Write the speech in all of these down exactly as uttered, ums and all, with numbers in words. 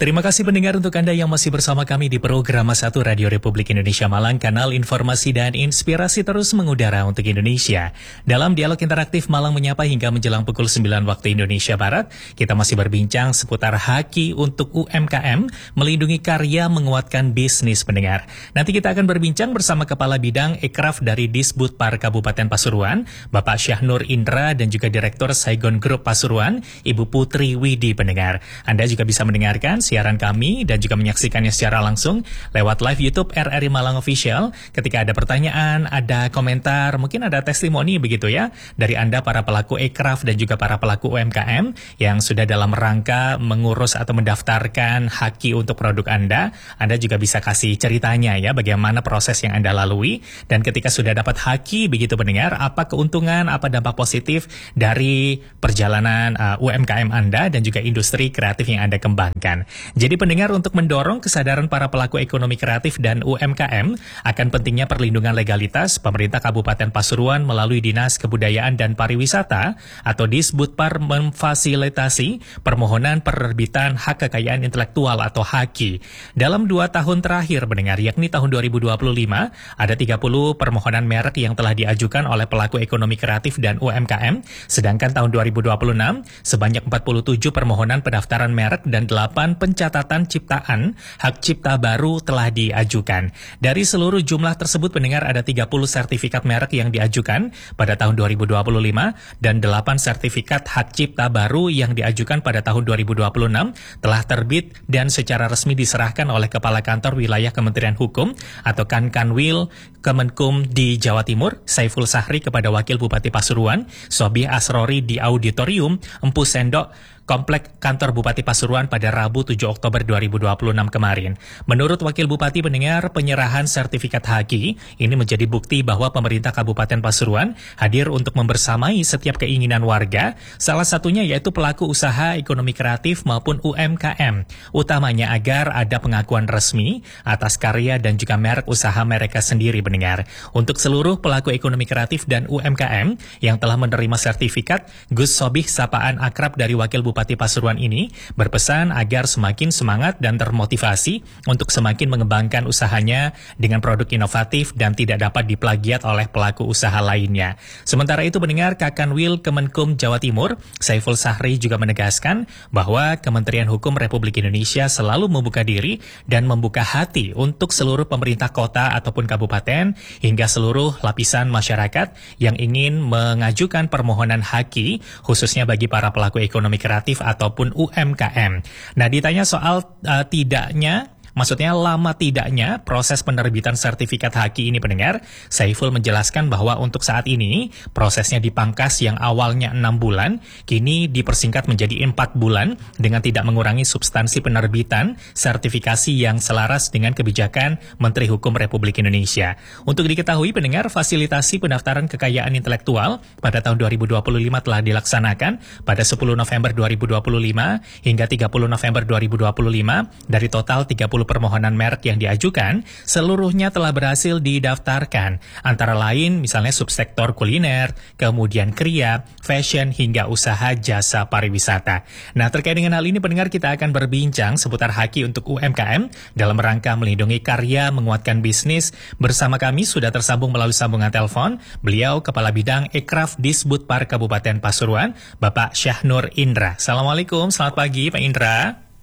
Terima kasih pendengar untuk Anda yang masih bersama kami di program satu Radio Republik Indonesia Malang, kanal informasi dan inspirasi terus mengudara untuk Indonesia. Dalam dialog interaktif Malang Menyapa hingga menjelang pukul sembilan waktu Indonesia Barat, kita masih berbincang seputar haki untuk U M K M, melindungi karya, menguatkan bisnis pendengar. Nanti kita akan berbincang bersama Kepala Bidang Ekraf dari Disbudpar Kabupaten Pasuruan, Bapak Syahnur Indra, dan juga Direktur Saigon Group Pasuruan, Ibu Putri Widi pendengar. Anda juga bisa mendengarkan siaran kami dan juga menyaksikannya secara langsung lewat live YouTube R R I Malang Official. Ketika ada pertanyaan, ada komentar, mungkin ada testimoni begitu ya, dari Anda para pelaku ekraf dan juga para pelaku U M K M yang sudah dalam rangka mengurus atau mendaftarkan haki untuk produk Anda. Anda juga bisa kasih ceritanya ya, bagaimana proses yang Anda lalui, dan ketika sudah dapat haki begitu pendengar, apa keuntungan, apa dampak positif dari perjalanan uh, U M K M Anda dan juga industri kreatif yang Anda kembangkan. Jadi pendengar, untuk mendorong kesadaran para pelaku ekonomi kreatif dan U M K M akan pentingnya perlindungan legalitas, pemerintah Kabupaten Pasuruan melalui Dinas Kebudayaan dan Pariwisata atau Disbudpar memfasilitasi permohonan penerbitan hak kekayaan intelektual atau haki. Dalam dua tahun terakhir pendengar, yakni tahun dua ribu dua puluh lima, ada tiga puluh permohonan merek yang telah diajukan oleh pelaku ekonomi kreatif dan U M K M, sedangkan tahun dua ribu dua puluh enam sebanyak empat puluh tujuh permohonan pendaftaran merek dan delapan pencatatan ciptaan hak cipta baru telah diajukan. Dari seluruh jumlah tersebut pendengar, ada tiga puluh sertifikat merek yang diajukan pada tahun dua ribu dua puluh lima dan delapan sertifikat hak cipta baru yang diajukan pada tahun dua ribu dua puluh enam telah terbit dan secara resmi diserahkan oleh Kepala Kantor Wilayah Kementerian Hukum atau Kankanwil Kemenkum di Jawa Timur, Saiful Sahri, kepada Wakil Bupati Pasuruan, Sobih Asrori, di Auditorium Empu Sendok, Komplek Kantor Bupati Pasuruan pada Rabu tujuh Oktober dua ribu dua puluh enam kemarin. Menurut Wakil Bupati pendengar, penyerahan sertifikat haki ini menjadi bukti bahwa pemerintah Kabupaten Pasuruan hadir untuk membersamai setiap keinginan warga, salah satunya yaitu pelaku usaha ekonomi kreatif maupun U M K M, utamanya agar ada pengakuan resmi atas karya dan juga merek usaha mereka sendiri pendengar. Untuk seluruh pelaku ekonomi kreatif dan U M K M yang telah menerima sertifikat, Gus Sobih sapaan akrab dari Wakil Bupati Bupati Pasuruan ini berpesan agar semakin semangat dan termotivasi untuk semakin mengembangkan usahanya dengan produk inovatif dan tidak dapat diplagiat oleh pelaku usaha lainnya. Sementara itu pendengar, Kakanwil Kemenkum Jawa Timur, Saiful Sahri, juga menegaskan bahwa Kementerian Hukum Republik Indonesia selalu membuka diri dan membuka hati untuk seluruh pemerintah kota ataupun kabupaten hingga seluruh lapisan masyarakat yang ingin mengajukan permohonan haki, khususnya bagi para pelaku ekonomi kreatif ataupun U M K M. Nah, ditanya soal uh, tidaknya, maksudnya lama tidaknya proses penerbitan sertifikat haki ini pendengar, Saiful menjelaskan bahwa untuk saat ini prosesnya dipangkas yang awalnya enam bulan, kini dipersingkat menjadi empat bulan dengan tidak mengurangi substansi penerbitan sertifikasi yang selaras dengan kebijakan Menteri Hukum Republik Indonesia. Untuk diketahui pendengar, fasilitasi pendaftaran kekayaan intelektual pada tahun dua ribu dua puluh lima telah dilaksanakan pada sepuluh November dua ribu dua puluh lima hingga tiga puluh November dua ribu dua puluh lima. Dari total tiga puluh permohonan merek yang diajukan, seluruhnya telah berhasil didaftarkan. Antara lain misalnya subsektor kuliner, kemudian kria, fashion, hingga usaha jasa pariwisata. Nah, terkait dengan hal ini pendengar, kita akan berbincang seputar haki untuk U M K M dalam rangka melindungi karya, menguatkan bisnis. Bersama kami sudah tersambung melalui sambungan telepon beliau Kepala Bidang Ekraf Disbudpar Kabupaten Pasuruan, Bapak Syahnur Indra. Assalamualaikum, selamat pagi Pak Indra.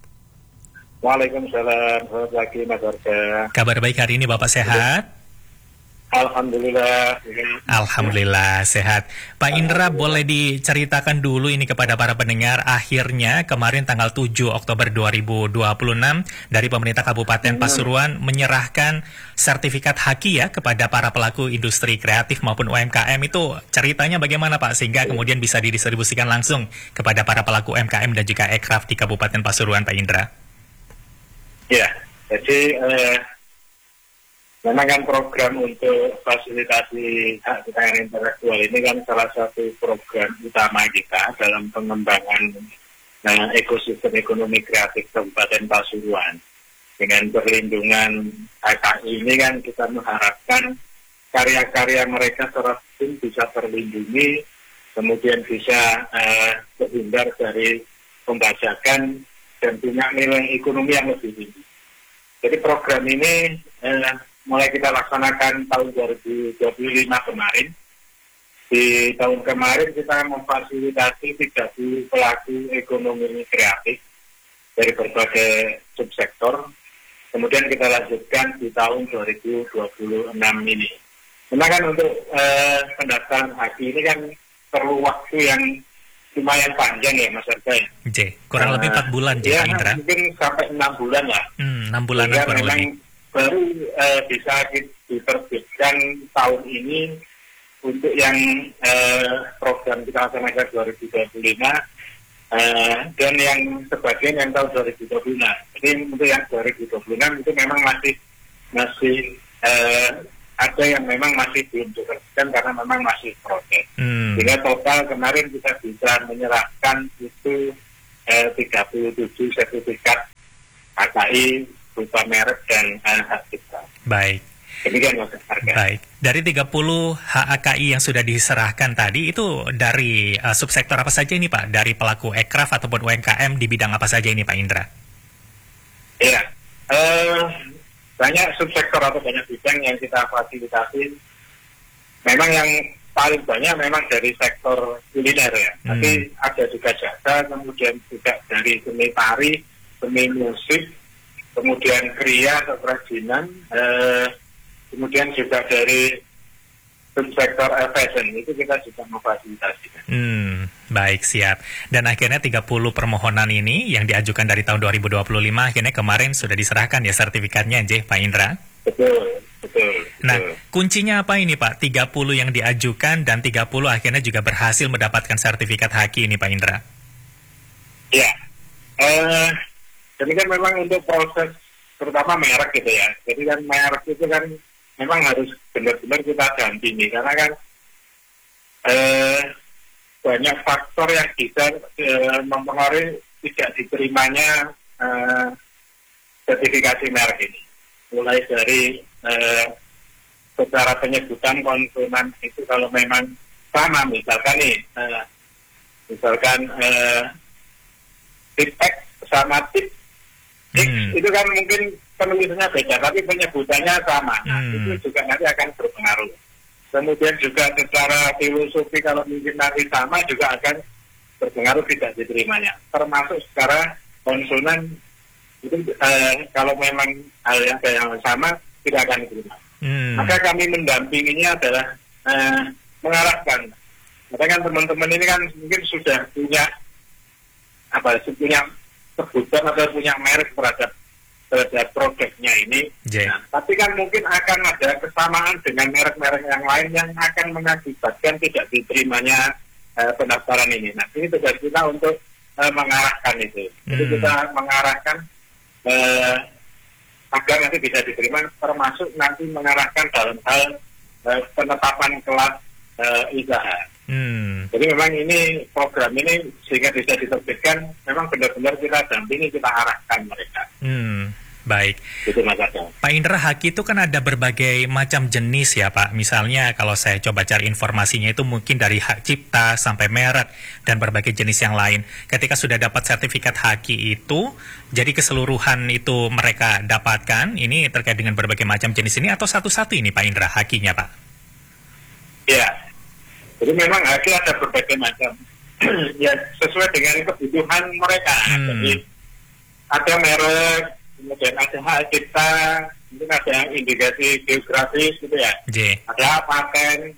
Waalaikumsalam, selamat pagi Mas Warga. Kabar baik hari ini Bapak, sehat? Alhamdulillah. Alhamdulillah sehat. Pak Indra, boleh diceritakan dulu ini kepada para pendengar, akhirnya kemarin tanggal tujuh Oktober dua ribu dua puluh enam dari pemerintah Kabupaten Pasuruan menyerahkan sertifikat haki ya kepada para pelaku industri kreatif maupun U M K M. Itu ceritanya bagaimana Pak, sehingga kemudian bisa didistribusikan langsung kepada para pelaku U M K M dan juga ekraf di Kabupaten Pasuruan, Pak Indra? Ya, jadi eh, memang kan program untuk fasilitasi hak kekayaan intelektual ini kan salah satu program utama kita dalam pengembangan eh, ekosistem ekonomi kreatif Kabupaten Pasuruan. Dengan perlindungan H K I ini kan kita mengharapkan karya-karya mereka secara hukum bisa terlindungi, kemudian bisa eh, terhindar dari pembajakan dan punya nilai ekonomi yang lebih tinggi. Jadi program ini eh, mulai kita laksanakan tahun dua ribu dua puluh lima kemarin. Di tahun kemarin kita memfasilitasi tiga puluh pelaku ekonomi kreatif dari berbagai subsektor. Kemudian kita lanjutkan di tahun dua ribu dua puluh enam ini. Memang kan untuk eh, pendaftaran haji ini kan perlu waktu yang lumayan panjang ya Mas Arga ya. J, kurang uh, lebih empat bulan J, ya, Pak Indra. Mungkin sampai enam bulan lah. Hmm, enam bulan kurang lebih. Baru uh, bisa diterbitkan tahun ini untuk yang uh, program kita laksanakan dua ribu dua puluh lima uh, dan yang sebagian yang tahun dua ribu dua puluh enam. Jadi untuk yang dua ribu dua puluh enam itu memang masih masih uh, ada yang memang masih belum diterbitkan karena memang masih proses. Hmm. Sehingga total kemarin kita bisa menyerahkan itu eh, tiga puluh tujuh sertifikat H K I berupa merek dan eh, hak cipta. Baik. Demikian Mas Arga. Baik. Dari tiga puluh H A K I yang sudah diserahkan tadi itu dari uh, subsektor apa saja ini Pak? Dari pelaku ekraf ataupun U M K M di bidang apa saja ini Pak Indra? Iya. Uh, banyak subsektor atau banyak bidang yang kita fasilitasi. Memang yang paling banyak memang dari sektor kuliner ya. Hmm. Tapi ada juga jasa, kemudian juga dari seni tari, seni musik, kemudian kriya atau kerajinan, eh, kemudian juga dari subsektor fashion itu kita juga memfasilitasikan. Hmm, baik, siap. Dan akhirnya tiga puluh permohonan ini yang diajukan dari tahun dua ribu dua puluh lima akhirnya kemarin sudah diserahkan ya sertifikatnya, J, Pak Indra? Betul, betul. Nah, betul. Kuncinya apa ini Pak? tiga puluh yang diajukan dan tiga puluh akhirnya juga berhasil mendapatkan sertifikat H A K I ini Pak Indra? Ya, eh, jadi kan memang untuk proses terutama merek gitu ya. Jadi kan merek itu kan memang harus benar-benar kita dampingi karena kan eh, banyak faktor yang bisa eh, mempengaruhi tidak diterimanya eh, sertifikasi merek ini. Mulai dari eh, secara penyebutan konsonan itu kalau memang sama, misalkan nih, eh, misalkan eh, tip X sama tip X hmm. itu kan mungkin penulisannya beda, tapi penyebutannya sama. Nah, hmm. itu juga nanti akan berpengaruh. Kemudian juga secara filosofi kalau mungkin nanti sama juga akan berpengaruh tidak diterimanya. Termasuk secara konsonan itu eh, kalau memang hal yang yang sama tidak akan diterima. Hmm. Maka kami mendampinginya adalah eh, mengarahkan. Karena kan teman-teman ini kan mungkin sudah punya apa? Punya kebutuhan atau punya merek terhadap terhadap produknya ini. Nah, tapi kan mungkin akan ada kesamaan dengan merek-merek yang lain yang akan mengakibatkan tidak diterimanya eh, pendaftaran ini. Nah, ini tugas kita untuk eh, mengarahkan itu. Jadi hmm. kita mengarahkan eh, agar nanti bisa diterima, termasuk nanti mengarahkan dalam hal eh, penetapan kelas eh, usaha. Hmm. Jadi memang ini program ini sehingga bisa diterbitkan memang benar-benar kita dampingi, kita arahkan mereka. Hmm. Baik. Itu maksudnya. Pak Indra, H A K I itu kan ada berbagai macam jenis ya Pak. Misalnya kalau saya coba cari informasinya itu mungkin dari hak cipta sampai merek dan berbagai jenis yang lain. Ketika sudah dapat sertifikat H A K I itu, jadi keseluruhan itu mereka dapatkan, ini terkait dengan berbagai macam jenis ini atau satu-satu ini Pak Indra, H A K I-nya Pak? Iya. Jadi memang H A K I ada berbagai macam. Ya sesuai dengan kebutuhan mereka. Hmm. Jadi ada merek, kemudian ada hak cipta, mungkin ada yang indikasi geografis gitu ya. J. Ada paten.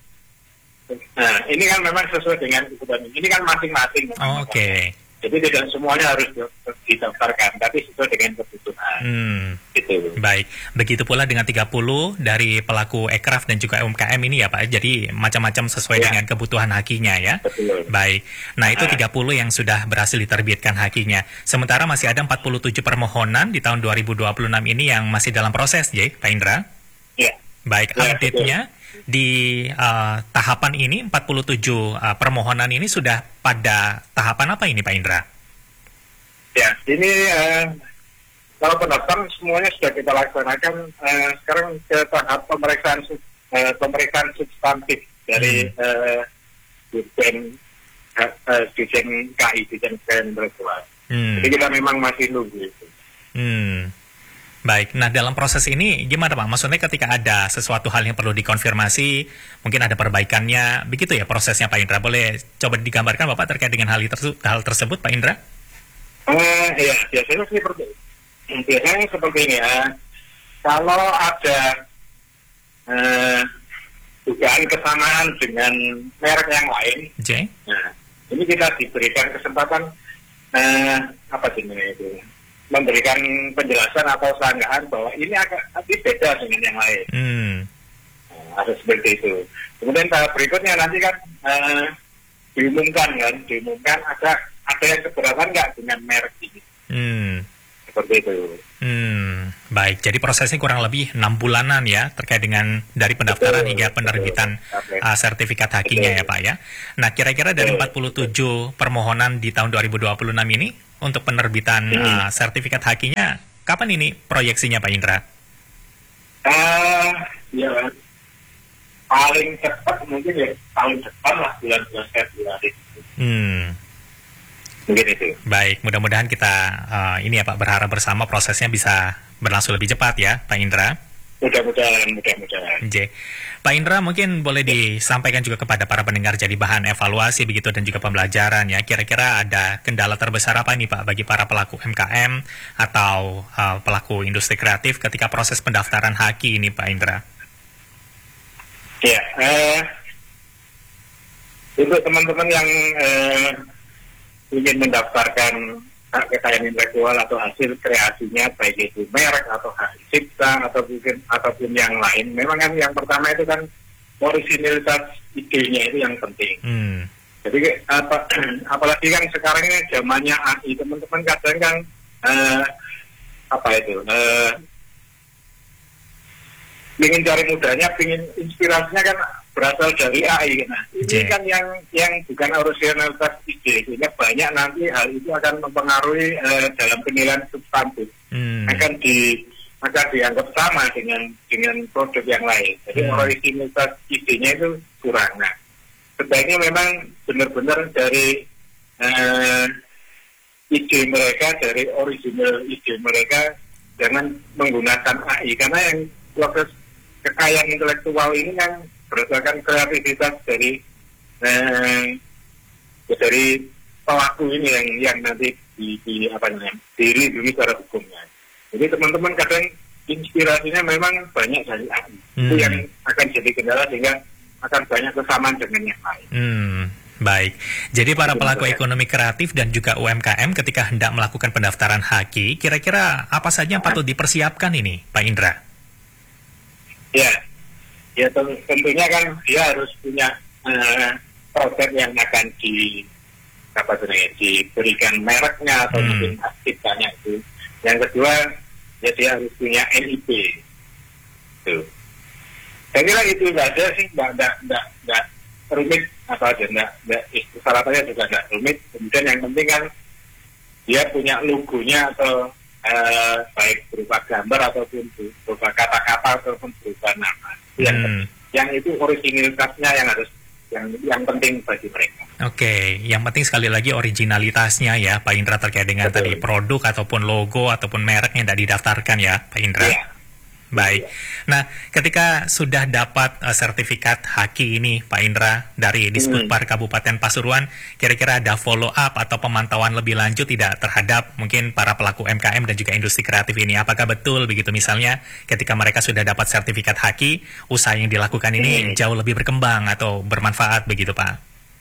Nah, ini kan memang sesuai dengan kebutuhan. Ini kan masing-masing. Oh, Oke. Okay. Jadi tidak semuanya harus didaftarkan, tapi sesuai dengan kebutuhan. Hmm. Gitu. Baik. Begitu pula dengan tiga puluh dari pelaku ekraf dan juga U M K M ini ya Pak. Jadi macam-macam sesuai ya. dengan kebutuhan H A K I-nya ya. Betul. Baik. Nah, itu tiga puluh yang sudah berhasil diterbitkan H A K I-nya. Sementara masih ada empat puluh tujuh permohonan di tahun dua ribu dua puluh enam ini yang masih dalam proses, J, Pak Indra? Iya. Baik, ya, update-nya di uh, tahapan ini empat puluh tujuh uh, permohonan ini sudah pada tahapan apa ini Pak Indra? Ya, ini uh, kalau pendaftaran semuanya sudah kita laksanakan. Uh, sekarang ke tahap pemeriksaan uh, pemeriksaan substantif dari hmm. uh, Dirjen uh, uh, Dirjen K I, Dirjen Intelektual. Hmm. Jadi kita memang masih nunggu itu. Hmm. Baik, nah dalam proses ini gimana Pak? Maksudnya ketika ada sesuatu hal yang perlu dikonfirmasi, mungkin ada perbaikannya, begitu ya prosesnya Pak Indra? Boleh coba digambarkan Bapak terkait dengan hal, terse- hal tersebut Pak Indra? Uh, ya, biasanya seperti biasanya seperti ini ya. Kalau ada uh, dugaan kesamaan dengan merek yang lain, J? Nah, ini kita diberikan kesempatan uh, apa sih namanya itu? Memberikan penjelasan atau sanggahan bahwa ini agak ini beda dengan yang lain. Hmm. Nah, harus seperti itu. Kemudian tahap berikutnya nanti kan uh, diumumkan kan, diumumkan ada ada yang keberatan nggak dengan merek ini. Hmm. Seperti itu. Hmm. Baik, jadi prosesnya kurang lebih enam bulanan ya terkait dengan dari pendaftaran Betul, hingga penerbitan betul. uh, sertifikat hakinya ya Pak ya. Nah kira-kira dari Betul. empat puluh tujuh permohonan di tahun dua ribu dua puluh enam ini untuk penerbitan Hmm. uh, sertifikat hakinya kapan ini proyeksinya Pak Indra? Uh, ya paling cepat mungkin ya tahun depan lah bulan-bulan Februari. Hmm. Mungkin itu. Baik, mudah-mudahan kita uh, ini ya Pak berharap bersama prosesnya bisa berlangsung lebih cepat ya Pak Indra. Mudah-mudahan, mudah-mudahan. J. Pak Indra mungkin boleh disampaikan juga kepada para pendengar jadi bahan evaluasi begitu dan juga pembelajaran ya. Kira-kira ada kendala terbesar apa nih Pak bagi para pelaku M K M atau uh, pelaku industri kreatif ketika proses pendaftaran haki ini Pak Indra? Ya, eh, untuk teman-teman yang eh, ingin mendaftarkan hak kekayaan intelektual atau hasil kreasinya, baik itu merek atau hak cipta atau mungkin ataupun yang lain, memang kan yang pertama itu kan originalitas idenya itu yang penting. Hmm. Jadi apa, apalagi kan sekarang ini zamannya A I, teman-teman kadang kan eh, apa itu, eh, ingin cari mudahnya, ingin inspirasinya kan berasal dari A I. Nah, ini J. kan yang yang bukan originalitas ide, sehingga banyak nanti hal itu akan mempengaruhi uh, dalam penilaian substantif, Hmm. akan di akan dianggap sama dengan dengan produk yang lain. Jadi Hmm. originalitas idenya itu kurang. Nah, sebaiknya memang benar-benar dari uh, ide mereka, dari original ide mereka, jangan menggunakan A I, karena yang proses kekayaan intelektual ini kan berdasarkan kreativitas dari eh, dari pelaku ini yang yang nanti di, di apa namanya dilindungi secara hukumnya. Jadi teman-teman kadang inspirasinya memang banyak dari A I. Hmm. Itu yang akan jadi kendala sehingga akan banyak kesamaan dengan yang lain. Hmm. Baik, jadi para pelaku ekonomi kreatif dan juga U M K M ketika hendak melakukan pendaftaran haki, kira-kira apa saja yang patut dipersiapkan ini, Pak Indra? Ya, ya tentunya kan dia harus punya uh, produk yang akan di apa namanya diberikan mereknya atau hmm. mungkin aktifnya itu. Yang kedua, ya dia harus punya N I P. Tuh. Saya kira itu nggak ada sih, nggak nggak nggak nggak rumit apa aja, nggak nggak persyaratannya juga nggak rumit. Kemudian yang penting kan dia punya logonya atau Uh, baik berupa gambar ataupun berupa kata-kata ataupun berupa nama. Yang, hmm. yang itu originalitasnya yang harus yang yang penting bagi mereka. Oke, okay. Yang penting sekali lagi originalitasnya ya Pak Indra terkait dengan Betul. Tadi produk ataupun logo ataupun merek yang tidak didaftarkan ya Pak Indra. Ya. Baik. Nah, ketika sudah dapat uh, sertifikat haki ini, Pak Indra, dari Disputpar hmm. Kabupaten Pasuruan, kira-kira ada follow up atau pemantauan lebih lanjut tidak terhadap mungkin para pelaku M K M dan juga industri kreatif ini? Apakah betul begitu misalnya ketika mereka sudah dapat sertifikat haki, usaha yang dilakukan ini hmm. jauh lebih berkembang atau bermanfaat begitu, Pak?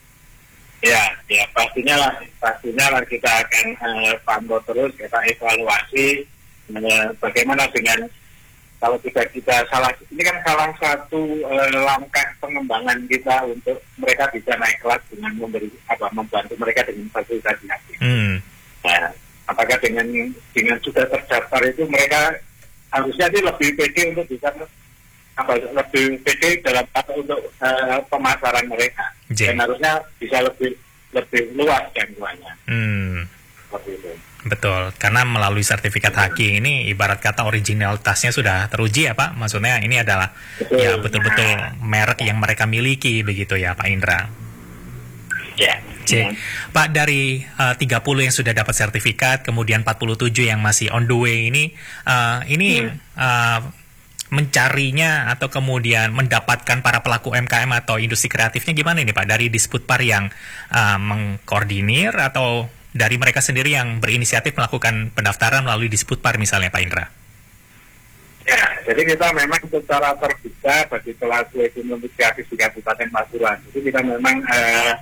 Ya, ya pastinya lah, pastinya lah kita akan uh, pantau terus, kita evaluasi uh, bagaimana dengan kalau kita kita salah, ini kan salah satu uh, langkah pengembangan kita untuk mereka bisa naik kelas dengan memberi apa membantu mereka dengan fasilitasi haki. Hmm. Nah, apakah dengan dengan sudah terdaftar itu mereka harusnya sih lebih pede untuk bisa apa lebih pede dalam untuk uh, pemasaran mereka. J. Dan harusnya bisa lebih lebih luas jangkauannya. Hmm. Seperti itu. Betul, karena melalui sertifikat haki ini ibarat kata originalitasnya sudah teruji ya Pak. Maksudnya ini adalah betul. Ya betul-betul merek yang mereka miliki begitu ya Pak Indra. Ya. C. Ya. Pak, dari uh, tiga puluh yang sudah dapat sertifikat, kemudian empat puluh tujuh yang masih on the way ini, uh, ini hmm. uh, mencarinya atau kemudian mendapatkan para pelaku U M K M atau industri kreatifnya gimana ini Pak? Dari Disputpar yang uh, mengkoordinir atau dari mereka sendiri yang berinisiatif melakukan pendaftaran melalui Disputpar misalnya Pak Indra? Ya, jadi kita memang secara terbuka bagi pelaku ekonomi kreatif di Kabupaten Pasuruan. Jadi kita memang uh,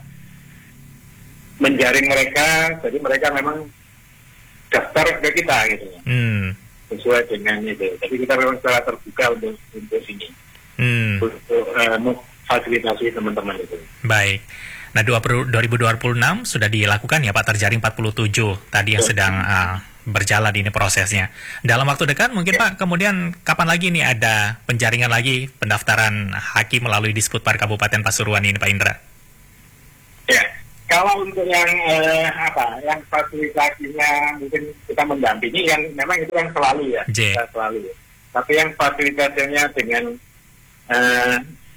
menjaring mereka, jadi mereka memang daftar ke kita gitu. Hmm. Sesuai dengan itu. Jadi kita memang secara terbuka untuk untuk ini, hmm. untuk uh, memfasilitasi teman-teman itu. Baik. Nah, dua ribu dua puluh enam sudah dilakukan ya Pak, terjaring empat puluh tujuh tadi yang sedang uh, berjalan ini prosesnya. Dalam waktu dekat mungkin ya. Pak, kemudian kapan lagi nih ada penjaringan lagi pendaftaran hakim melalui Disputpar Kabupaten Pasuruan ini Pak Indra? Ya, kalau untuk yang eh, apa, yang fasilitasinya mungkin kita mendampingi, yang memang itu yang selalu ya, J. kita selalu. Tapi yang fasilitasinya dengan eh,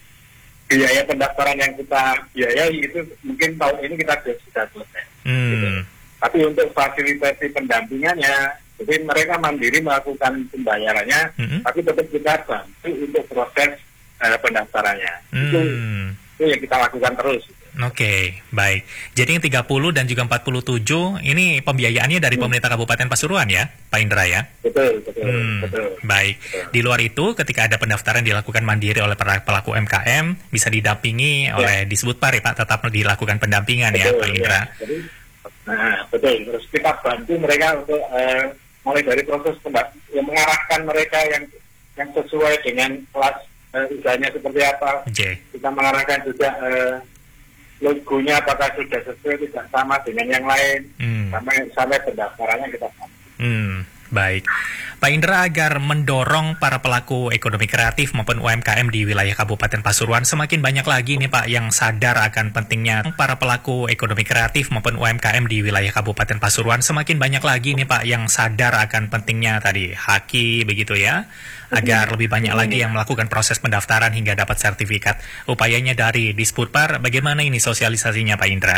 biaya pendaftaran yang kita biayai itu mungkin tahun ini kita sudah selesai. Hmm. Gitu. Tapi untuk fasilitasi pendampingannya, jadi mereka mandiri melakukan pembayarannya, mm-hmm. tapi tetap kita bantu untuk proses uh, pendaftarannya. Mm. Itu, itu yang kita lakukan terus. Oke, okay, baik. Jadi yang tiga puluh dan juga empat puluh tujuh, ini pembiayaannya dari hmm. pemerintah Kabupaten Pasuruan ya, Pak Indra ya? Betul, betul, hmm, betul. Baik. Betul. Di luar itu, ketika ada pendaftaran dilakukan mandiri oleh para pelaku U M K M, bisa didampingi ya. oleh Disputpar ya Pak, tetap dilakukan pendampingan betul, ya Pak Indra? Ya. Jadi, nah, betul. Terus kita bantu mereka untuk uh, mulai dari proses pendaftaran, yang mengarahkan mereka yang yang sesuai dengan kelas uh, usahanya seperti apa. J. Kita mengarahkan juga uh, logonya apakah sudah sesuai, tidak sama dengan yang lain, hmm. sampai sampai pendaftarannya kita bantu. Hmm. Baik, Pak Indra, agar mendorong para pelaku ekonomi kreatif maupun U M K M di wilayah Kabupaten Pasuruan semakin banyak lagi nih Pak yang sadar akan pentingnya para pelaku ekonomi kreatif maupun U M K M di wilayah Kabupaten Pasuruan semakin banyak lagi nih Pak yang sadar akan pentingnya tadi haki begitu ya, agar lebih banyak lagi yang melakukan proses pendaftaran hingga dapat sertifikat. Upayanya dari Disputpar, bagaimana ini sosialisasinya Pak Indra?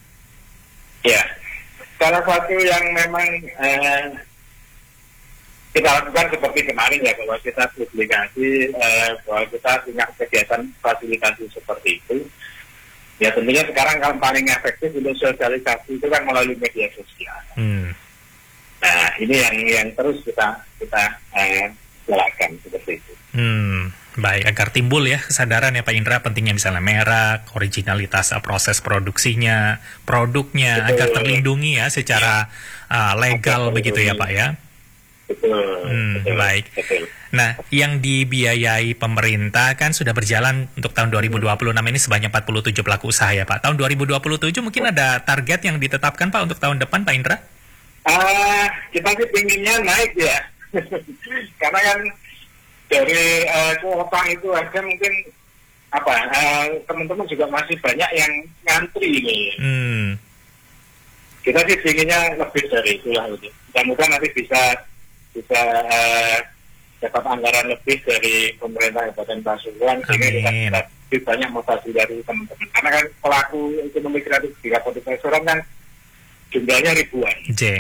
Ya, salah satu yang memang eh, kita lakukan seperti kemarin ya, bahwa kita publikasi, eh, bahwa kita punya kegiatan fasilitasi seperti itu. Ya tentunya sekarang yang paling efektif untuk sosialisasi itu kan melalui media sosial. Hmm. Nah ini yang yang terus kita kita eh, jalankan seperti itu. Hmm. Baik, agar timbul ya kesadaran ya Pak Indra pentingnya misalnya merek, originalitas proses produksinya, produknya, betul, agar terlindungi ya secara uh, legal betul, begitu ya Pak ya. Betul, hmm, betul, baik. Betul. Nah, yang dibiayai pemerintah kan sudah berjalan untuk tahun dua ribu dua puluh enam ini sebanyak empat puluh tujuh pelaku usaha ya Pak. Tahun dua ribu dua puluh tujuh mungkin ada target yang ditetapkan Pak untuk tahun depan Pak Indra? Uh, kita sih pinginnya naik ya. Karena kan dari uh, kuota itu aja mungkin apa uh, teman-teman juga masih banyak yang ngantri ini. Hmm. Kita sih pinginnya lebih dari itu lah. Mudah-mudahan nanti bisa bisa uh, dapat anggaran lebih dari pemerintah Kabupaten Pasuruan sehingga kita bisa lebih banyak motivasi dari teman-teman. Karena kan pelaku ekonomi kreatif di Kabupaten Pasuruan kan jumlahnya ribuan. J.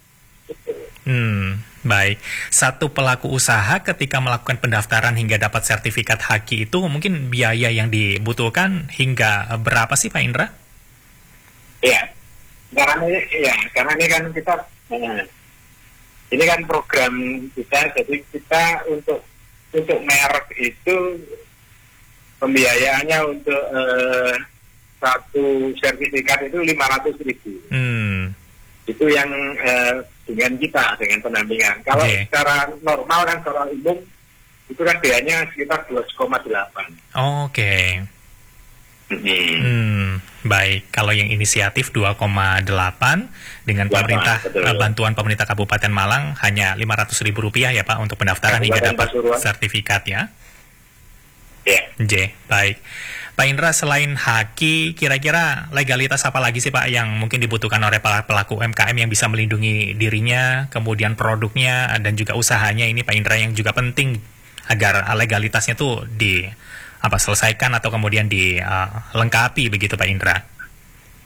Hmm, baik. Satu pelaku usaha ketika melakukan pendaftaran hingga dapat sertifikat haki itu mungkin biaya yang dibutuhkan hingga berapa sih Pak Indra? Iya, karena ini, ya, karena ini kan kita eh, ini kan program kita, jadi kita untuk untuk merek itu pembiayaannya untuk eh, satu sertifikat itu lima ratus ribu. Hmm. Itu yang eh, dengan kita, dengan pendampingan. Kalau okay. secara normal kan, secara umum, itu kan biayanya sekitar dua koma delapan. Oke. Okay. Mm-hmm. Hmm, baik. Kalau yang inisiatif dua koma delapan, dengan pemerintah, betul. bantuan pemerintah Kabupaten Malang hanya lima ratus ribu rupiah ya Pak, untuk pendaftaran hingga dapat Pasuruan. Sertifikat ya? Ya. Yeah. J, baik. Pak Indra, selain haki, kira-kira legalitas apa lagi sih Pak yang mungkin dibutuhkan oleh para pelaku U M K M yang bisa melindungi dirinya, kemudian produknya, dan juga usahanya ini Pak Indra yang juga penting agar legalitasnya tuh di apa selesaikan atau kemudian dilengkapi uh, begitu Pak Indra?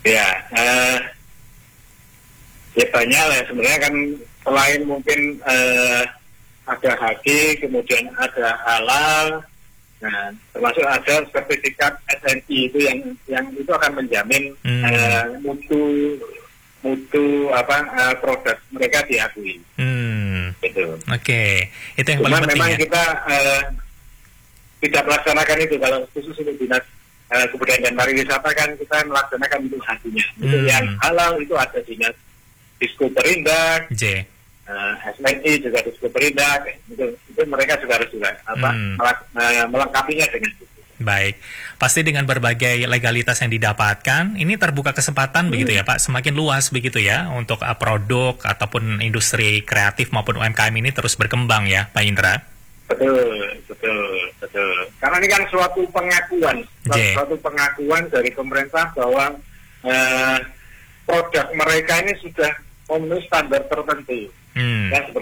Ya, uh, ya banyak lah sebenarnya kan, selain mungkin uh, ada H G, kemudian ada halal, nah termasuk ada sertifikat S N I itu yang yang itu akan menjamin hmm. uh, mutu mutu apa uh, produk mereka diakui. Hmm. Gitu. Oke, okay. Itu yang Cuman paling penting. Memang ya? kita uh, tidak melaksanakan itu kalau khusus untuk dinas uh, kebudayaan dan pariwisata kan kita melaksanakan itu hatinya. Hmm. Itu yang halal itu ada dinas Disko Perindak, J. Uh, S N I juga Disko Perindak, itu, itu mereka juga harus juga apa hmm. melak- uh, melengkapinya dengan itu. Baik, pasti dengan berbagai legalitas yang didapatkan, ini terbuka kesempatan hmm. begitu ya Pak, semakin luas begitu ya untuk uh, produk ataupun industri kreatif maupun U M K M ini terus berkembang ya Pak Indra. Betul, betul, betul. Karena ini kan suatu pengakuan, J. suatu pengakuan dari pemerintah bahwa uh, produk mereka ini sudah memenuhi standar tertentu. Hmm. Ya,